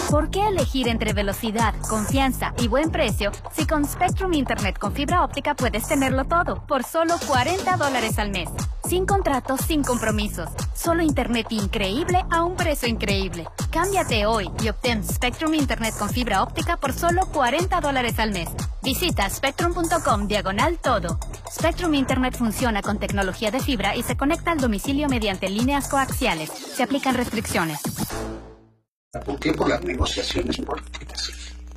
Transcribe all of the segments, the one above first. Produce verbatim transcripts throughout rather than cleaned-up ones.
¿Por qué elegir entre velocidad, confianza y buen precio si con Spectrum Internet con fibra óptica puedes tenerlo todo por solo cuarenta dólares al mes? Sin contratos, sin compromisos. Solo internet increíble a un precio increíble. Cámbiate hoy y obtén Spectrum Internet con fibra óptica por solo cuarenta dólares al mes. Visita spectrum punto com diagonal todo. Spectrum Internet funciona con tecnología de fibra y se conecta al domicilio mediante líneas coaxiales. Se aplican restricciones. ¿Por qué? Por las negociaciones políticas.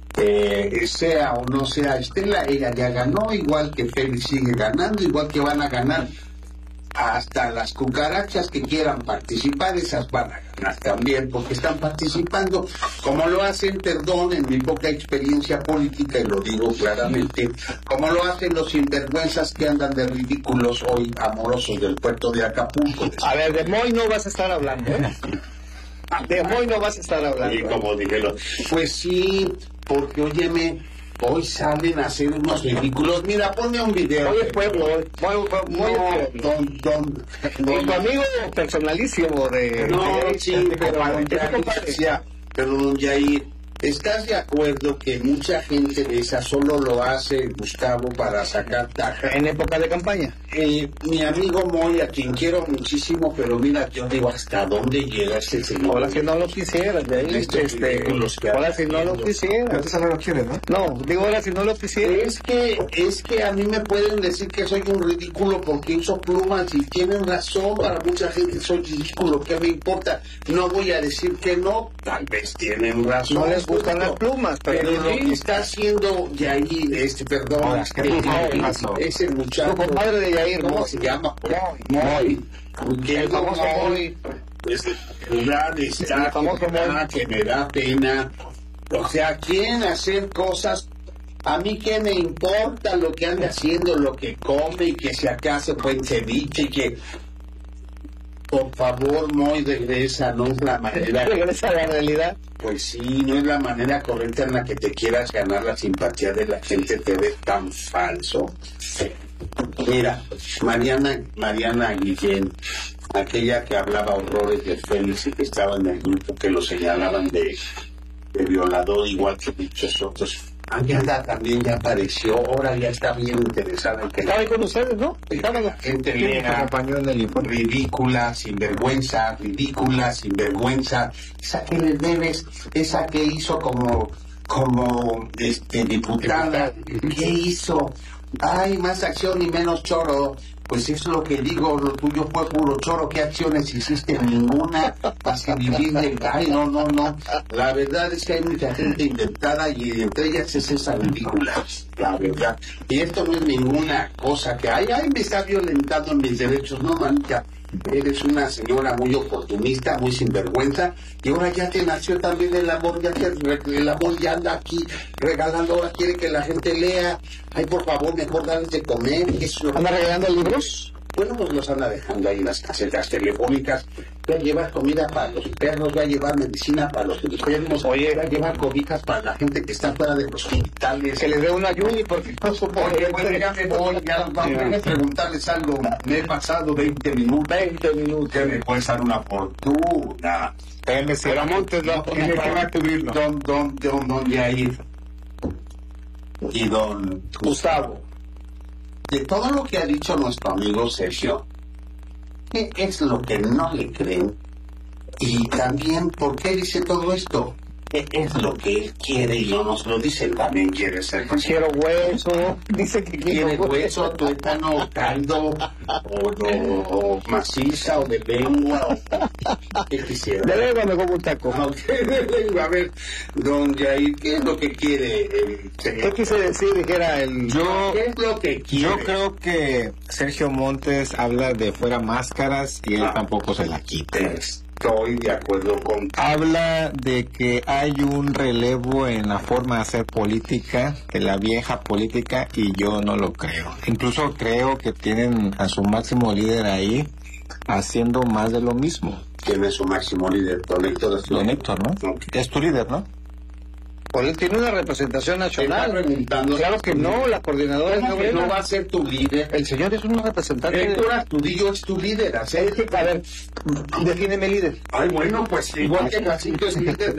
Eh, sea o no sea Estela, ella ya ganó, igual que Félix sigue ganando, igual que van a ganar hasta las cucarachas que quieran participar, esas van a ganar también, porque están participando, como lo hacen, perdón, en mi poca experiencia política, y lo digo claramente, como lo hacen los sinvergüenzas que andan de ridículos hoy amorosos del puerto de Acapulco. A ver, de Moy no vas a estar hablando, ¿eh? De Moy no vas a estar hablando. Y como dije, lo- pues sí, porque óyeme, hoy salen a hacer unos ridículos. Mira, ponme un video. Hoy es pueblo, hoy. Moy, Moy, Moy No, es pueblo. don, don, Y don- tu amigo personalísimo de... no, de- sí, de- pero compadre, don ¿qué te Yair, compadre? decía, pero don Yair, ¿estás de acuerdo que mucha gente de esa solo lo hace, Gustavo, para sacar taja? En época de campaña. Eh, mi amigo Moy, a quien quiero muchísimo, pero mira, yo digo, ¿hasta dónde llega este señor? Ahora si no lo quisieras, de ahí, Estos este, ridículos que ahora andan si no lo haciendo. quisieras. Entonces no lo quieres, ¿no? No, digo ahora si no lo quisieras. Es que, es que a mí me pueden decir que soy un ridículo porque uso plumas y tienen razón, para mucha gente soy ridículo, ¿qué me importa? No voy a decir que no, tal vez tienen razón. No les gustan las plumas, pero, Pero lo sí. que está haciendo Yair, este, perdón, Ahora, ¿qué eh, pasó? ¿Qué eh, pasó? ese Tu muchacho, compadre de Yair, ¿cómo Moy. se llama? Moy. Que El famoso Moy. pues, de verdad está El famoso que me da- Moy. que me da pena. O sea, quieren hacer cosas. A mí qué me importa lo que anda haciendo, lo que come, y que si acaso buen ceviche, y que por favor, Moy, regresa, no es la manera. Regresa a la realidad. Pues sí, no es la manera correcta en la que te quieras ganar la simpatía de la gente, te ves tan falso. Mira, Mariana, Mariana Guillén, aquella que hablaba horrores de Félix y que estaba en el grupo que lo señalaban de, de violador, igual que muchos otros. Mariana también ya apareció, ahora ya está bien interesada en que Estaba la, ahí con ustedes, ¿no? que Estaba la gente Te lea. acompañó en el informe. Ridícula, sinvergüenza, ridícula, sinvergüenza, esa que le debes, esa que hizo como, como, este, diputada, ¿qué hizo? Ay, más acción y menos choro. Pues es lo que digo, lo tuyo fue puro choro. ¿Qué acciones hiciste? Ninguna, más que vivir del... Ay, no, no, no. La verdad es que hay mucha gente inventada y entre ellas es esa ridícula, la verdad. Y esto no es ninguna cosa que... Ay, ay, me está violentando en mis derechos. No, mancha. Eres una señora muy oportunista, muy sinvergüenza, y ahora ya te nació también el amor, ya te, el amor ya anda aquí regalando, ahora quiere que la gente lea. Ay, por favor, mejor darles de comer. Eso. ¿Anda regalando libros? Bueno, pues los anda dejando ahí en las casetas telefónicas. Va a llevar comida para los perros, va a llevar medicina para los enfermos, Oye. va a llevar cobijas para la gente que está fuera de los hospitales. Que les dé una Yuni porque no soporto. Oye, bueno, ya me voy, ya vamos a preguntarles algo. Me he pasado veinte minutos. veinte minutos. Que me cuestan una fortuna. Pero Montes no, tiene que va a cubrirlo. Don, don, don, don Yair y don Gustavo. de todo lo que ha dicho nuestro amigo Sergio, ¿qué es lo que no le creen? Y también, ¿por qué dice todo esto? ¿Qué es lo que él quiere y no nos lo dice? Él también quiere ser Quiero hueso. Dice que ¿Quiere quiero hueso, tuétano, caldo, o, no, o maciza, o de lengua? O, ¿qué quisiera? De lengua me como un taco. Ah, ok, de lengua. A ver, don Yair, ¿qué es lo que quiere el ¿Qué señor? quise decir? Dijera el... Yo, ¿Qué es lo que quiere? yo creo que Sergio Montes habla de fuera máscaras y él Ah. tampoco se la quita. Estoy de acuerdo con... Habla de que hay un relevo en la forma de hacer política, de la vieja política, y yo no lo creo. Incluso creo que tienen a su máximo líder ahí haciendo más de lo mismo. ¿Quién es su máximo líder? Don Héctor. Don Héctor, ¿no? Ok. Es tu líder, ¿no? Pues él tiene una representación Está nacional. preguntando... Claro que no, la coordinadora es ¿Cómo que novena. no va a ser tu líder? El señor es un representante. Héctor Astudillo es tu líder, ¿acepte? A ver, defíneme líder. Ay, bueno, pues igual que Jacinto es líder